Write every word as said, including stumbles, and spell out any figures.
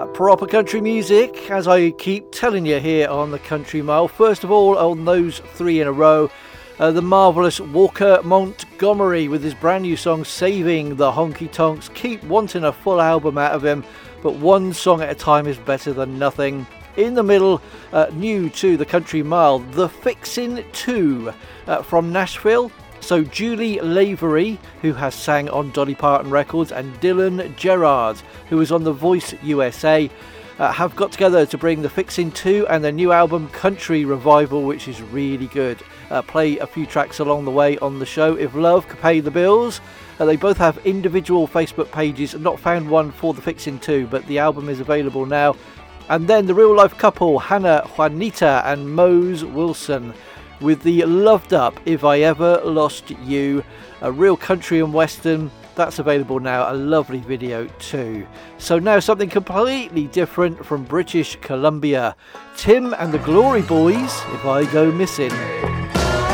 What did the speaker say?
Proper country music, as I keep telling you here on the Country Mile. First of all, on those three in a row, uh, the marvellous Walker Montgomery with his brand new song Saving the Honky Tonks. Keep wanting a full album out of him, but one song at a time is better than nothing. In the middle, uh, new to the Country Mile, The Fixin' two uh, from Nashville. So Julie Lavery, who has sang on Dolly Parton Records, and Dylan Gerard, who was on The Voice U S A, uh, have got together to bring The Fixin' two and their new album Country Revival, which is really good. Uh, play a few tracks along the way on the show. If Love Could Pay the Bills. Uh, they both have individual Facebook pages. I've not found one for The Fixin' two, but the album is available now. And then the real life couple, Hannah Juanita and Mose Wilson, with the loved up If I Ever Lost You, a real country and western that's available now, a lovely video too. So now something completely different from British Columbia, Tim and the Glory Boys, If I Go Missing.